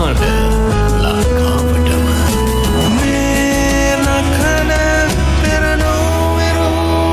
මහාට ලංකාවටම මේ නකන පෙරනෝවෙරු.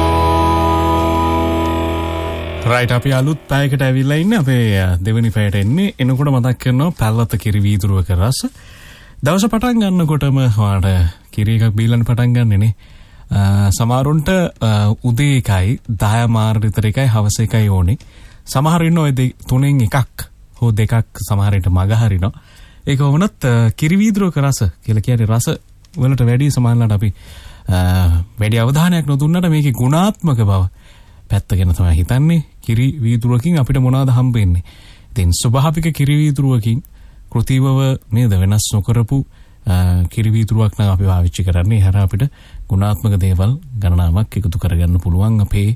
රයිට්, අපි අලුත් පැයකට ඇවිල්ලා ඉන්නේ. අපේ දෙවෙනි පැයට එන්නේ. එනකොට මතක් කරනවා පැල්ලත කිරි වීදුරුවක රස. දවස පටන් ගන්නකොටම වාට කිරි එකක් බීලන්න පටන් ගන්නනේ. සමහරුන්ට උදේ එකයි 10 මාර විතර එකයි හවස එකයි ඕනේ. සමහර ඉන්න ඔය තුනෙන් එකක් හෝ දෙකක් සමහරට මග හරිනවා. ඒක වුණත් කිරි වීදුරුවක රස කියලා කියන්නේ රස වලට වැඩි සමහරවිට අපි වැඩි අවධානයක් නොදුන්නට මේකේ ගුණාත්මක බව පැත්ත ගැන තමයි හිතන්නේ. කිරි වීදුරුවකින් අපිට මොනවද හම්බෙන්නේ? ඉතින් ස්වභාවික කිරි වීදුරුවකින් කෘතිවව නේද වෙනස් නොකරපු කිරි වීදුරුවක් නම් අපි පාවිච්චි කරන්නේ. හැර අපිට ගුණාත්මක දේවල් ගණනාවක් එකතු කරගන්න පුළුවන් අපේ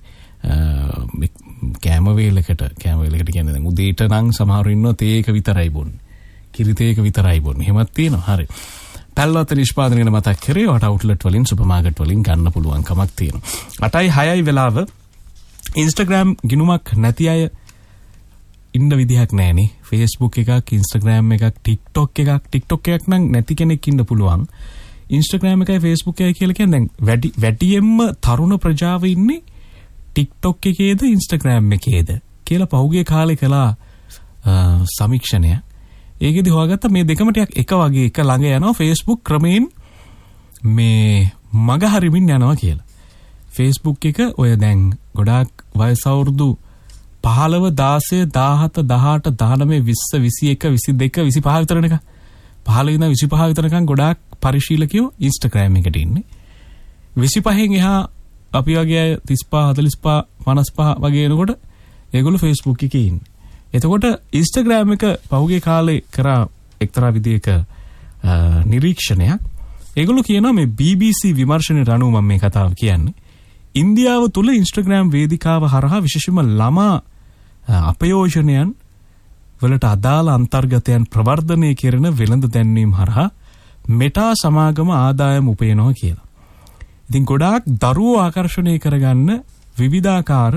කෑම වේලකට කියන්නේ දැන් උදේට නම් සමහරව ඉන්නවා තේ එක විතරයි බොන්නේ. කිරි තේ එක විතරයි බොන්නේ. එහෙමත් තියෙනවා. හරි. පැල්ලත නිෂ්පාදනය ගැන මතක් කරේ. ඔයාට අවුට්ලට් වලින් සුපර් මාකට් වලින් ගන්න පුළුවන් කමක් තියෙනවා. 8:06 වෙලාව. Instagram ගිණුමක් නැති අය ඉන්න විදිහක් නැහැනේ. Facebook එකක්, Instagram එකක්, TikTok එකක් නම් නැති කෙනෙක් ඉන්න පුළුවන්. Instagram එකයි Facebook එකයි කියලා කියන්නේ දැන් වැඩියෙන්ම තරුණ ප්‍රජාව ඉන්නේ TikTok එකේද Instagram එකේද කියලා පහුගිය කාලේ කළා සමීක්ෂණයක්. ඒකෙදි හොයාගත්තා මේ දෙකම ටිකක් එක වගේ එක ළඟ යනවා. Facebook ක්‍රමයෙන් මේ මග හරිමින් යනවා කියලා. Facebook එක ඔය දැන් ගොඩාක් වයස අවුරුදු 15 16 17 18 19 20 21 22 25 විතර නේද? 15 ඉඳන් 25 විතරකම් ගොඩාක් පරිශීලකයෝ Instagram එකට ඉන්නේ. 25න් එහා අපි වගේ 35 45 55 වගේ එනකොට ඒගොල්ලෝ Facebook එකේ ඉන්නේ. එතකොට Instagram එක පහුගිය කාලේ කරා එක්තරා විදියක නිරීක්ෂණයක්. ඒගොල්ලෝ කියනවා මේ BBC විමර්ශනයේ අනුව මම මේ කතාව කියන්නේ. ඉන්දියාව තුල Instagram වේදිකාව හරහා විශේෂයෙන්ම ළමා අපයෝජනයන් වලට අදාළ අන්තර්ගතයන් ප්‍රවර්ධනය කරන වෙළඳ දැන්වීම් හරහා මෙටා සමාගම ආදායම උපයනවා කියලා. ඉතින් ගොඩාක් දරුවෝ ආකර්ෂණය කරගන්න විවිධාකාර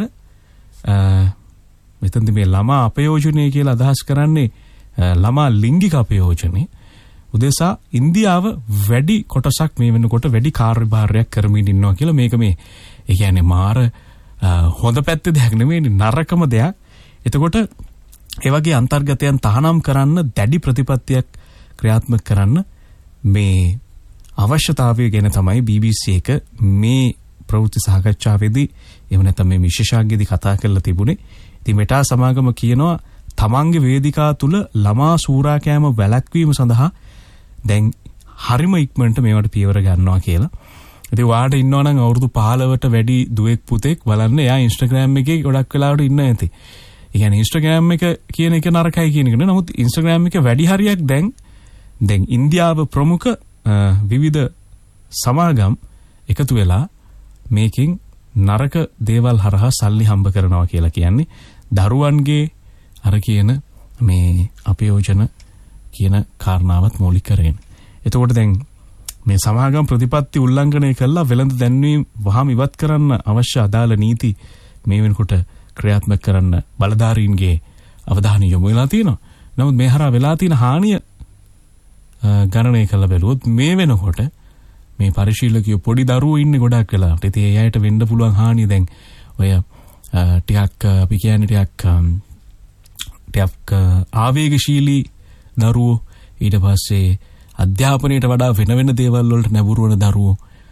මෙතනදී මේ ළමා අපයෝජනය කියලා අදහස් කරන්නේ ළමා ලිංගික අපයෝජනය උදෙසා ඉන්දියාව වැඩි කොටසක් මේ වෙනකොට වැඩි කාර්යභාරයක් කරමින් ඉන්නවා කියලා. මේක මේ ඒ කියන්නේ මාර හොඳ පැත්තේ දෙයක් නෙමෙයි, නරකම දෙයක්. එතකොට ඒ වගේ අන්තර්ගතයන් තහනම් කරන්න දැඩි ප්‍රතිපත්තියක් ක්‍රියාත්මක කරන්න මේ අවශ්‍යතාවය ගැන තමයි BBC එක මේ ප්‍රවෘත්ති සාකච්ඡාවේදී එහෙම නැත්නම් මේ විශේෂඥයෙක්දී කතා කරලා තිබුණේ. ඉතින් මෙටා සමාගම කියනවා තමන්ගේ වේදිකා තුල ළමා සූරා කෑම වැළැක්වීම සඳහා දැන් හරිම ඉක්මනට මේවට පියවර ගන්නවා කියලා. ඉතින් ඔයාට ඉන්නවා නම් අවුරුදු 15ට වැඩි දුවෙක් පුතෙක් බලන්න එයා Instagram එකේ ගොඩක් වෙලාවට ඉන්න ඇති. ඒ කියන්නේ Instagram එක කියන එක නරකයි කියන එක නෙවෙයි. නමුත් Instagram එක වැඩි හරියක් දැන් ඉන්දියාව ප්‍රමුඛ විවිධ සමාගම් එකතු වෙලා මේකෙන් නරක දේවල් හරහා සල්ලි හම්බ කරනවා කියලා කියන්නේ. දරුවන්ගේ අර කියන මේ අපයෝජන කියන කාරණාවත් මූලික කරගෙන. එතකොට දැන් මේ සමාගම් ප්‍රතිපත්ති උල්ලංඝනය කළා වෙළඳ දැන්වීම වහම ඉවත් කරන්න අවශ්‍ය අදාළ නීති මේ වෙනකොට ක්‍රියාත්මක කරන්න බලධාරීන්ගේ අවධානය යොමු වෙලා තියෙනවා. නමුත් මේ හරහා වෙලා තියෙන හානිය ගණනය කළ බැලුවොත් මේ වෙනකොට මේ පරිශීලකයෝ පොඩි දරුවෝ ඉන්නේ ගොඩක් වෙලාවට. ඉතින් ඒ අයට වෙන්න පුළුවන් හානිය දැන් ඔය ටිකක් අපි කියන්නේ ටිකක් ආවේගශීලී දරුවෝ, ඊට පස්සේ අධ්‍යාපනයට වඩා වෙන දේවල් වලට නැඹුරු වෙන දරුවෝ,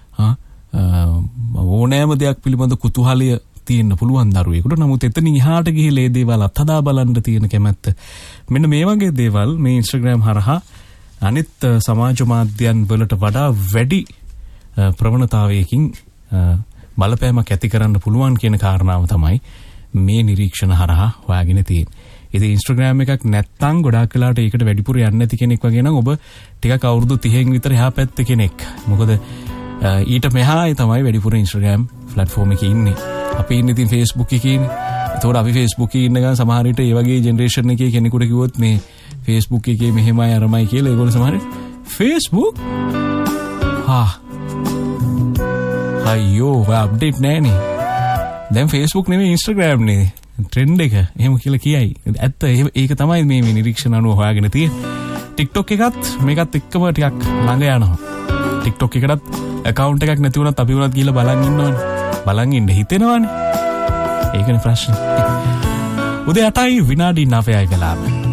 ඕනෑම දෙයක් පිළිබඳ කුතුහලය තියෙන්න පුළුවන් දරුවෙකුට. නමුත් එතනින් එහාට ගිහිල්ලා ඒ දේවල් අත්හදා බලන්න තියෙන කැමැත්ත, මෙන්න මේ වගේ දේවල් මේ Instagram හරහා අනිත් සමාජ මාධ්‍යයන් වලට වඩා වැඩි ප්‍රවණතාවයකින් බලපෑමක් ඇති කරන්න පුළුවන් කියන කාරණාව තමයි මේ නිරීක්ෂණ හරහා හොයාගෙන තියෙන්නේ. ඉතින් Instagram එකක් නැත්තම් ගොඩාක් වෙලාවට ඒකට වැඩිපුර යන්නේ නැති කෙනෙක් වගේ නම් ඔබ ටිකක් අවුරුදු 30න් විතර එහා පැත්තේ කෙනෙක්. මොකද ඊට මෙහායි තමයි වැඩිපුර Instagram platform එකේ ඉන්නේ. අපි ඉන්නේ ඉතින් Facebook එකේ ඉන්නේ. ඒතකොට අපි Facebook එකේ ඉන්න ගමන් සමහර විට ඒ වගේ ජෙනරේෂන් එකේ කෙනෙකුට කිව්වොත් මේ Facebook එකේ මෙහෙමයි අරමයි කියලා ඒගොල්ලෝ සමහර Facebook අයියෝ අප්ඩේට් නැහනේ. දැන් Facebook නෙමෙයි Instagram නේ ට්‍රෙන්ඩ් එක එහෙම කියලා කියයි. ඇත්ත ඒක තමයි මේ නිරීක්ෂණ අනුව හොයාගෙන තියෙන්නේ. TikTok එකත් මේකත් එක්කම ටිකක් ළඟ යනවා. TikTok එකටත් account එකක් නැති වුණත් අපි වුණත් ගිහලා බලන් ඉන්නවනේ. බලන් ඉන්න හිතෙනවනේ. ඒකනේ ප්‍රශ්නේ. උදේ 8යි විනාඩි 9යි වෙලාව.